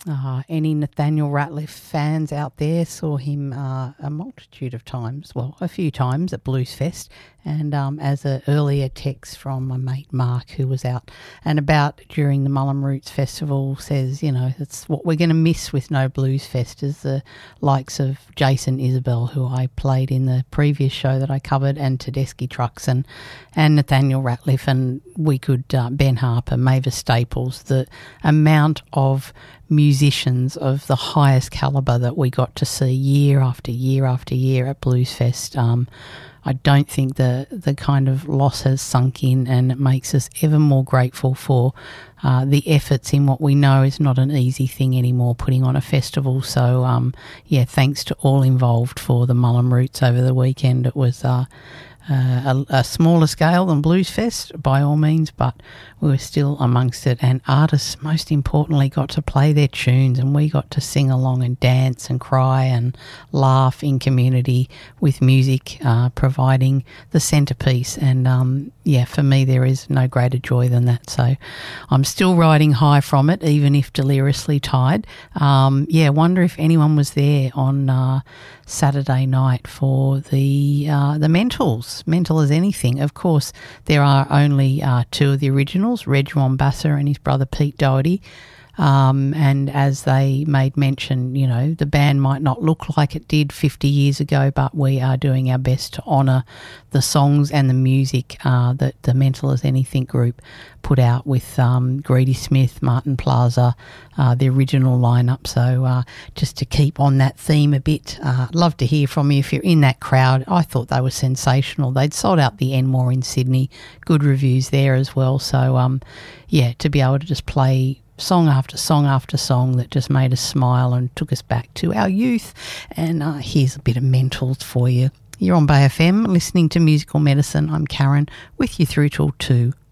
Any Nathaniel Rateliff fans out there saw him a multitude of times, well, a few times at Blues Fest, and as an earlier text from my mate Mark, who was out and about during the Mullum Roots Festival, says, you know, it's what we're going to miss with no Blues Fest is the likes of Jason Isabel, who I played in the previous show that I covered, and Tedeschi Trucks and Nathaniel Rateliff, and we could Ben Harper, Mavis Staples, the amount of musicians of the highest calibre that we got to see year after year after year at Blues Fest. I don't think the kind of loss has sunk in, and it makes us ever more grateful for the efforts in what we know is not an easy thing anymore, putting on a festival. So, thanks to all involved for the Mullum Roots over the weekend. It was a smaller scale than Blues Fest by all means, but we were still amongst it, and artists most importantly got to play their tunes, and we got to sing along and dance and cry and laugh in community with music providing the centrepiece. And for me there is no greater joy than that, so I'm still riding high from it, even if deliriously tired. Wonder if anyone was there on Saturday night for the Mentals. Mental as Anything. Of course, there are only two of the originals, Reg Mombassa and his brother Pete Doherty. And as they made mention, you know, the band might not look like it did 50 years ago, but we are doing our best to honour the songs and the music that the Mental as Anything group put out with Greedy Smith, Martin Plaza, the original lineup. So just to keep on that theme a bit, love to hear from you if you're in that crowd. I thought they were sensational. They'd sold out the Enmore in Sydney, good reviews there as well. So to be able to just play song after song after song that just made us smile and took us back to our youth. And here's a bit of Mentals for you. You're on Bay FM listening to Musical Medicine. I'm Karen with you through till 2.